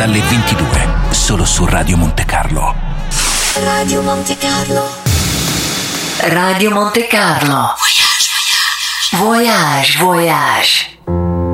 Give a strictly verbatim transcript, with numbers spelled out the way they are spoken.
dalle ventidue, solo su Radio Monte Carlo. Radio Monte Carlo. Radio Monte Carlo. Voyage, voyage.